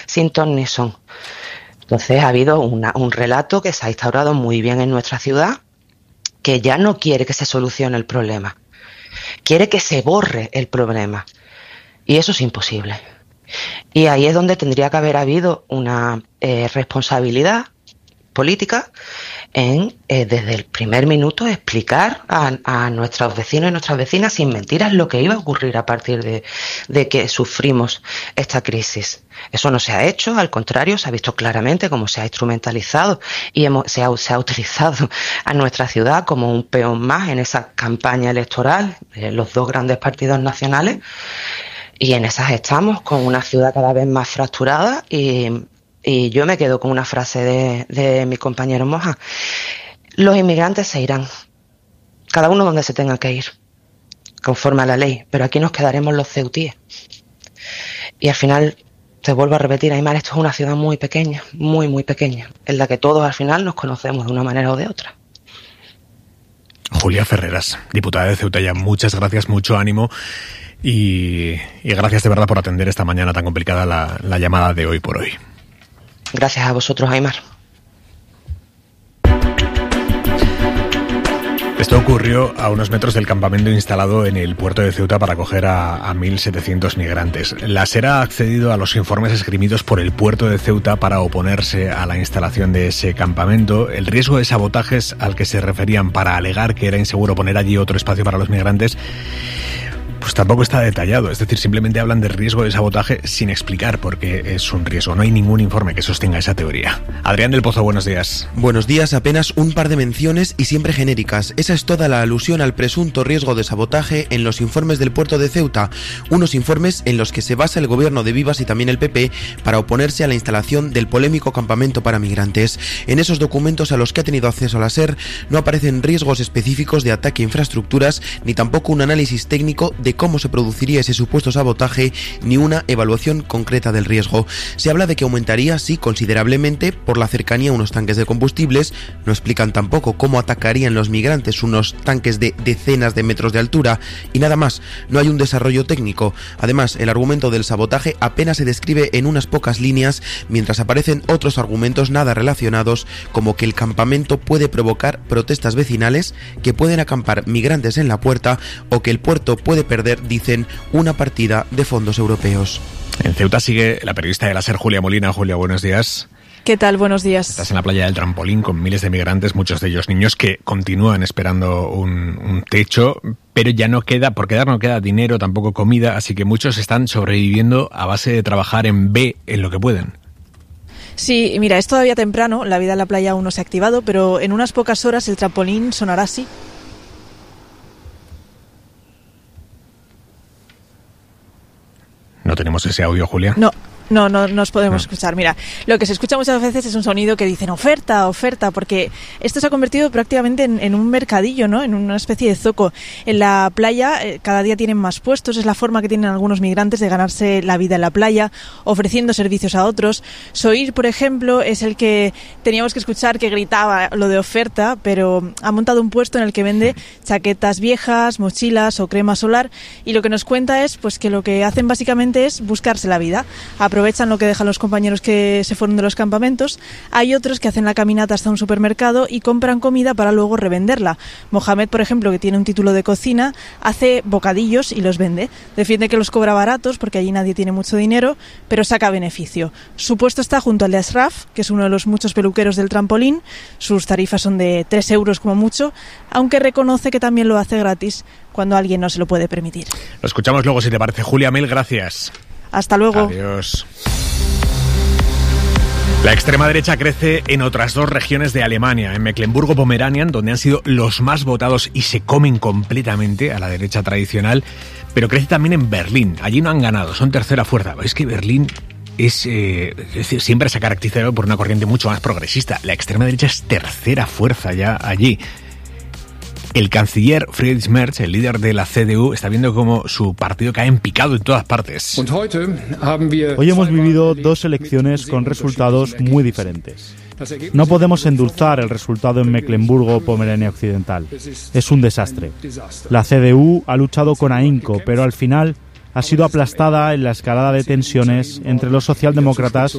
sin ton ni son. Entonces ha habido un relato que se ha instaurado muy bien en nuestra ciudad, que ya no quiere que se solucione el problema, quiere que se borre el problema, y eso es imposible. Y ahí es donde tendría que haber habido una responsabilidad política en desde el primer minuto explicar a nuestros vecinos y nuestras vecinas sin mentiras lo que iba a ocurrir a partir de que sufrimos esta crisis. Eso no se ha hecho, al contrario, se ha visto claramente cómo se ha instrumentalizado y se ha utilizado a nuestra ciudad como un peón más en esa campaña electoral de los dos grandes partidos nacionales, y en esas estamos, con una ciudad cada vez más fracturada. Y yo me quedo con una frase de mi compañero Moja: los inmigrantes se irán, cada uno donde se tenga que ir, conforme a la ley, pero aquí nos quedaremos los ceutíes. Y al final, te vuelvo a repetir, Aymar, esto es una ciudad muy pequeña, muy, muy pequeña, en la que todos al final nos conocemos de una manera o de otra. Julia Ferreras, diputada de Ceuta, ya muchas gracias, mucho ánimo. Y gracias de verdad por atender esta mañana tan complicada la llamada de Hoy por Hoy. Gracias a vosotros, Aymar. Esto ocurrió a unos metros del campamento instalado en el puerto de Ceuta para acoger a 1.700 migrantes. La SER ha accedido a los informes esgrimidos por el puerto de Ceuta para oponerse a la instalación de ese campamento. El riesgo de sabotajes al que se referían para alegar que era inseguro poner allí otro espacio para los migrantes, pues tampoco está detallado, es decir, simplemente hablan de riesgo de sabotaje sin explicar por qué es un riesgo. No hay ningún informe que sostenga esa teoría. Adrián del Pozo, buenos días. Buenos días, apenas un par de menciones y siempre genéricas. Esa es toda la alusión al presunto riesgo de sabotaje en los informes del puerto de Ceuta, unos informes en los que se basa el gobierno de Vivas y también el PP para oponerse a la instalación del polémico campamento para migrantes. En esos documentos a los que ha tenido acceso la SER no aparecen riesgos específicos de ataque a infraestructuras, ni tampoco un análisis técnico de cómo se produciría ese supuesto sabotaje, ni una evaluación concreta del riesgo. Se habla de que aumentaría, sí, considerablemente por la cercanía a unos tanques de combustibles. No explican tampoco cómo atacarían los migrantes unos tanques de decenas de metros de altura, y nada más. No hay un desarrollo técnico. Además, el argumento del sabotaje apenas se describe en unas pocas líneas, mientras aparecen otros argumentos nada relacionados, como que el campamento puede provocar protestas vecinales, que pueden acampar migrantes en la puerta, o que el puerto puede perder, dicen, una partida de fondos europeos. En Ceuta sigue la periodista de la SER, Julia Molina. Julia, buenos días. ¿Qué tal? Buenos días. Estás en la playa del Trampolín con miles de migrantes, muchos de ellos niños, que continúan esperando un techo, pero ya no queda, por quedar no queda dinero, tampoco comida, así que muchos están sobreviviendo a base de trabajar en lo que pueden. Sí, mira, es todavía temprano, la vida en la playa aún no se ha activado, pero en unas pocas horas el trampolín sonará así. ¿No tenemos ese audio, Julia? No nos podemos escuchar. Mira, lo que se escucha muchas veces es un sonido que dicen oferta, porque esto se ha convertido prácticamente en un mercadillo, ¿no? En una especie de zoco. En la playa cada día tienen más puestos, es la forma que tienen algunos migrantes de ganarse la vida en la playa, ofreciendo servicios a otros. Soir, por ejemplo, es el que teníamos que escuchar que gritaba lo de oferta, pero ha montado un puesto en el que vende chaquetas viejas, mochilas o crema solar, y lo que nos cuenta es pues que lo que hacen básicamente es buscarse la vida. Aprovechan lo que dejan los compañeros que se fueron de los campamentos. Hay otros que hacen la caminata hasta un supermercado y compran comida para luego revenderla. Mohamed, por ejemplo, que tiene un título de cocina, hace bocadillos y los vende. Defiende que los cobra baratos porque allí nadie tiene mucho dinero, pero saca beneficio. Su puesto está junto al de Ashraf, que es uno de los muchos peluqueros del Trampolín. Sus tarifas son de 3 euros como mucho, aunque reconoce que también lo hace gratis cuando alguien no se lo puede permitir. Lo escuchamos luego, si te parece. Julia, mil gracias. Hasta luego. Adiós. La extrema derecha crece en otras 2 regiones de Alemania, en Mecklemburgo-Pomeranian, donde han sido los más votados y se comen completamente a la derecha tradicional, pero crece también en Berlín. Allí no han ganado, son tercera fuerza. Es que Berlín siempre se ha caracterizado por una corriente mucho más progresista. La extrema derecha es tercera fuerza ya allí. El canciller Friedrich Merz, el líder de la CDU, está viendo cómo su partido cae en picado en todas partes. Hoy hemos vivido 2 elecciones con resultados muy diferentes. No podemos endulzar el resultado en Mecklemburgo-Pomerania Occidental. Es un desastre. La CDU ha luchado con ahínco, pero al final ha sido aplastada en la escalada de tensiones entre los socialdemócratas